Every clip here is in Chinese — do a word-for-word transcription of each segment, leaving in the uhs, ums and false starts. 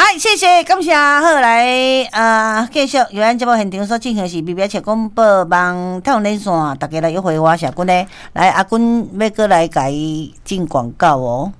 谢谢，感谢。好来，呃，继续有咱节目现场所进行是 B B S 广播网太阳连线，大家来约会我小君呢。来，阿君要过来甲伊进广告哦。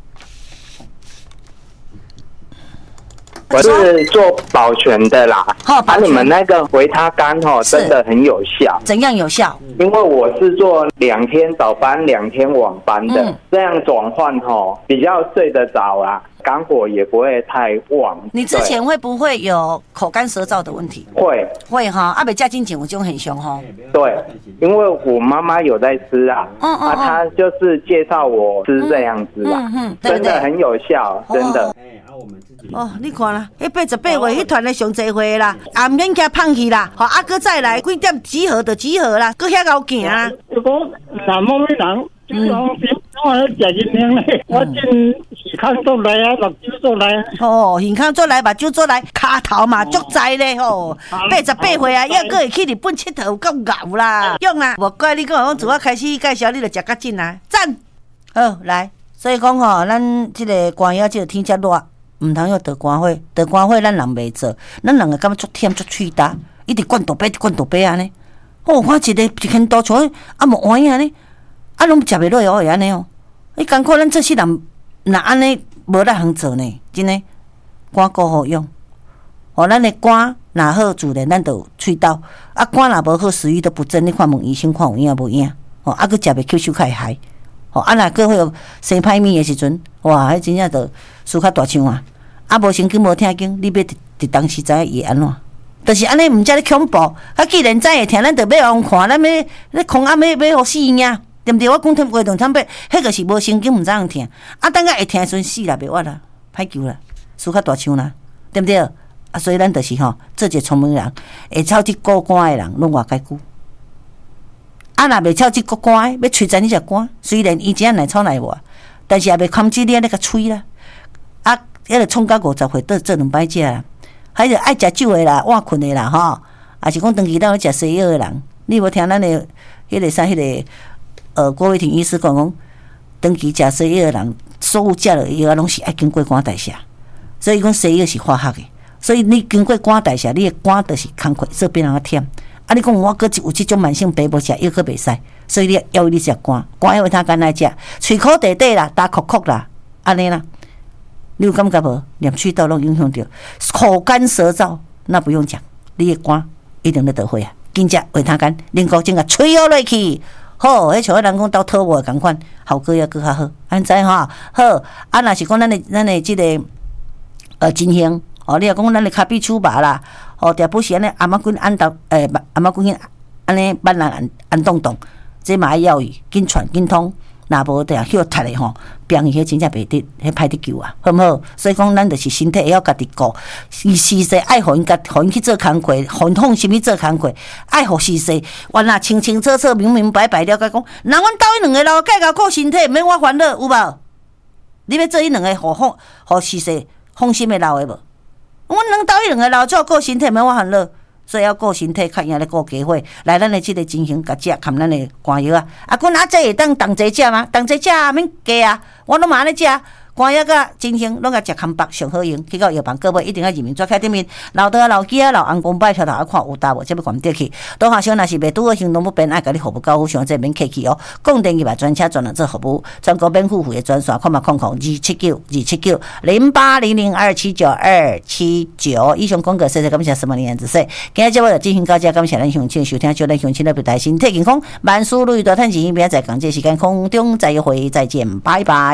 我是做保全的啦， 好， 啊，你们那个维他甘哦，真的很有效。 怎样有效？ 因为我是做两天早班、两天晚班的，嗯、这样转换哦，比较睡得着啦，肝火也不会太旺。 你之前会不会有口干舌燥的问题？ 会， 会哈，阿北加进前我就很凶哈。 对，因为我妈妈有在吃啊，嗯嗯、啊，她就是介绍我吃这样子啊，嗯嗯、真的很有效，真的。哦哦，你看啦，迄八十八岁迄团的上济岁啦，也唔免惊放弃啦，吼，啊，搁再来几点集合就集合啦，搁遐高行啦。 如果南某的人，就讲我食金香咧，我真健康做来啊，目睭做来啊。 哦，健康做来，目睭做来，骹头嘛足在咧吼。八十八岁啊，还搁会去日本佚佗，够牛啦。用啦，无怪你讲，我自我开始介绍，你就食较紧啦。赞，好来，所以讲吼，咱即个寒夜即个天遮热。唔通要得肝火，得肝火咱人袂做，咱人会感觉足忝足喙焦，一直灌肚杯，灌肚杯安尼。哦，我一个一天多像啊无完安尼，啊拢食袂落哦，会安尼哦。你艰苦咱这世人，若安尼无咱通做呢，真诶，肝够好用。哦，咱的肝若好，自然咱就喙焦。啊，肝若无好，食欲都不振，你看问医生看有影无影？哦，啊，佮食袂吸收较会害。哦，啊，若个会有生歹面的时阵，哇，迄真正就输较大枪啊！啊，无神经无听经，你要伫伫当时知影伊安怎？就是安尼，毋则咧恐怖。啊，既然知会听，咱就要互看，咱要咧空暗要要互死赢，对毋对？我讲听话动听白，迄个是无神经，毋知影听。啊，等下会听时阵死啦，袂活啦，歹救啦，输较大枪啦，对毋对？啊，所以咱就是吼，做一个聪明人，会操即顾肝的人，拢偌解久。啊，若袂操即顾肝的，要吹战你只肝，虽然伊真内操内活，但是也袂控制你那个喙啦。啊，迄个创到五十岁，倒做两摆食啦。还是爱食酒的啦，晚困的啦，吼，也是讲长期当咧食西药的人，你无听咱的迄个啥迄个呃郭伟霆医师讲讲，长期食西药的人，所有食的药拢是爱经过肝代谢，所以讲西药是化学的，所以你经过肝代谢，你的肝就是工课做变人个忝。啊，你讲我搁有即种慢性病无食药搁袂使，所以你要你食肝，肝要他干来食，喙口地地啦，打哭哭啦，安尼啦。你有感觉无？连喙道拢影响到，口干舌燥，那不用讲，你的肝一定咧得火啊！紧食维他甘，啉高精啊，吹落落去，好，迄像迄人讲到吐沫共款，效果也搁较好，安知哈？好，啊，若是讲咱的咱的即、这个呃金香，哦，你若讲咱的咖啡醋麻啦，哦，定不是安尼阿妈滚安豆，诶、欸，阿妈滚安尼慢人安安动动，这嘛要伊紧传紧通。若无定许踢的吼，病伊迄真正袂得，迄歹得救啊，好毋好？所以讲，咱就是身体会晓家己顾，伊时势爱互因家，互因去做工课，互因放心去做工课，爱互时势，原来清清楚楚、明明白白了解讲，人阮斗伊两个老介绍顾身体，毋免我烦恼，有无？你要做伊两个互放，互时势放心的老的无？阮能斗伊两个老做顾身体，毋免我烦恼。所以要顾身体，较赢咧顾家伙。来，咱的即个进行甲食，含咱的肝药啊。啊，阮啊，这会当同齐食吗？同齐食啊，免加啊。我拢嘛安尼食，肝药甲进行拢甲食空白上好用。去到药房各位一定要认明抓开顶面，老倒啊、老鸡啊、老红公摆条头啊看有搭无，这要关得去。多下想若是袂拄好行动不便，爱甲你服务高，想这免客气哦。共电一百专车专人做服务，全国免付费的专线，看嘛空空二七九二七九零八零零二七九二七九。以上广告谢谢感谢什么年之说，今日节目就进行到这，感谢咱乡亲收听，祝咱乡亲的台身体健康，万事如意大赚钱。明仔载港这时间空中再会，再见，拜拜。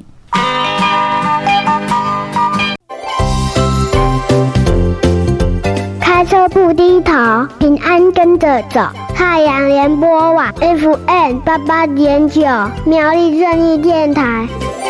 开车不低头，平安跟着走。太阳联播网 F M 八八点九，苗栗正义电台。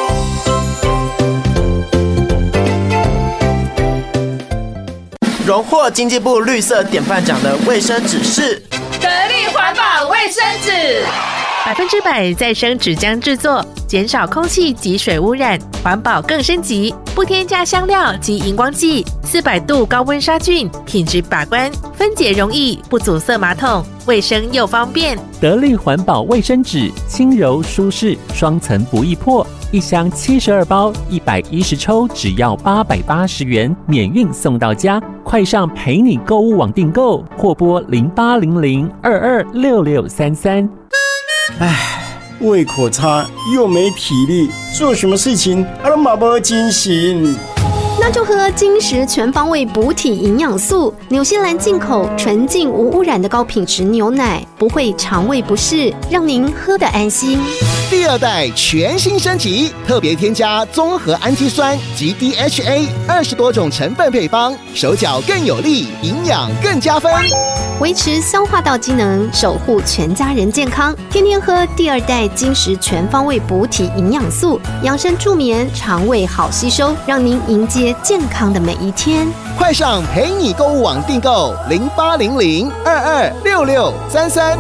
荣获经济部绿色典范奖的卫生纸是得力环保卫生纸， 百分之百再生纸浆制作，减少空气及水污染，环保更升级，不添加香料及荧光剂，四百度高温杀菌，品质把关，分解容易，不阻塞马桶，卫生又方便。 得力环保卫生纸，轻柔舒适，双层不易破。 一箱七十二包，一百一十抽，只要八百八十元，免运送到家。快上陪你购物网订购，或拨零八零零二二六六三三。 唉，胃口差又没体力，做什么事情啊都没没精神。 那就喝金石全方位补体营养素，纽西兰进口纯净无污染的高品质牛奶，不会肠胃不适，让您喝得安心。 第二代全新升级，特别添加综合氨基酸及 D H A 二十多种成分配方，手脚更有力，营养更加分， 维持消化道机能，守护全家人健康。天天喝第二代金石全方位补体营养素，养生助眠，肠胃好吸收，让您迎接健康的每一天。 快上陪你购物网订购零八零零二二六六三三。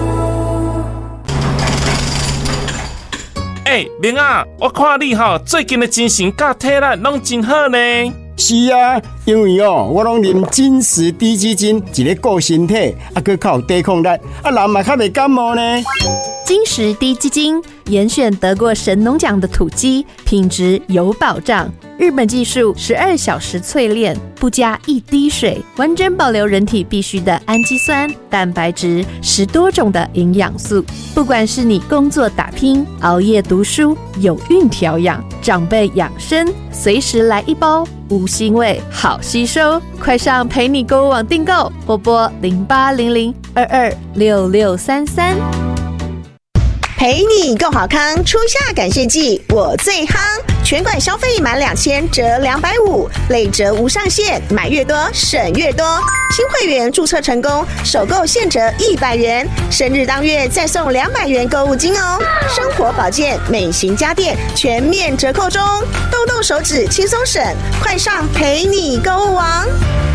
哎、欸，明啊，我看你哈最近的精神甲体力拢真好呢。 是啊，因为哦，我拢啉金石低基金，一个顾身体，啊，佮较有抵抗力，啊，人嘛较袂感冒呢。 金石低基金严选得过神农奖的土鸡，品质有保障。日本技术十二小时淬炼，不加一滴水，完整保留人体必需的氨基酸、蛋白质，十多种的营养素。不管是你工作打拼、熬夜读书、有孕调养、长辈养生，随时来一包，无腥味，好吸收。快上陪你购物网订购，拨拨零八零零二二六六三三。 陪你购好康，初夏感谢季我最夯，全馆消费满两千折两百五，累折无上限，买越多省越多。新会员注册成功，首购现折一百元，生日当月再送两百元购物金哦。生活保健、美型家电全面折扣中，动动手指轻松省，快上陪你购物网。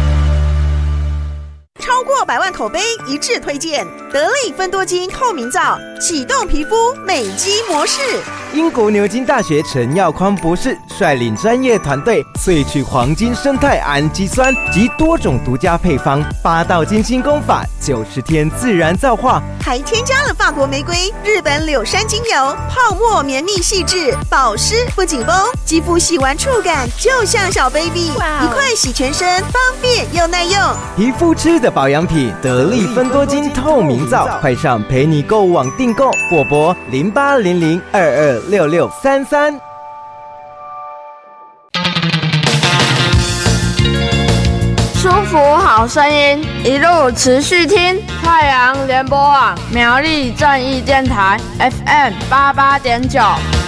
超过百万口碑一致推荐得力芬多精透明皂，启动皮肤美肌模式。 英国牛津大学陈耀匡博士率领专业团队萃取黄金生态氨基酸及多种独家配方，八道金星功法，九十天自然皂化， 还添加了法国玫瑰、日本柳杉精油，泡沫绵密细致，保湿不紧绷，肌肤洗完触感就像小 baby， 一块洗全身，方便又耐用。 皮肤吃的保养品得力芬多精透明皂，快上陪你购物网订购，或拨零八零零二二六六三三。 舒服好声音，一路持续听太阳联播网苗栗正义电台 F M 八八点九。